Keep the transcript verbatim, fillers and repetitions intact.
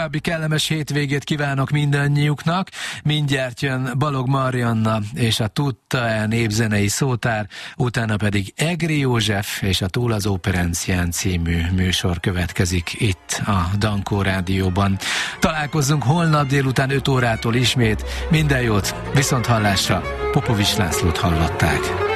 további kellemes hétvégét kívánok mindannyiuknak. Mindjárt jön Balog Marianna és a Tutta népzenei szótár, utána pedig Egri József és a Túl az Operencián című műsor következik itt a Dankó Rádióban. Találkozzunk holnap délután öt órától ismét. Minden jót, viszont hallásra. Popovics Lászlót hallották.